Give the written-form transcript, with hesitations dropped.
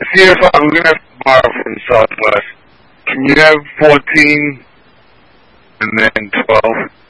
See if I'm gonna have to borrow from Southwest. Can you have 14 and then 12?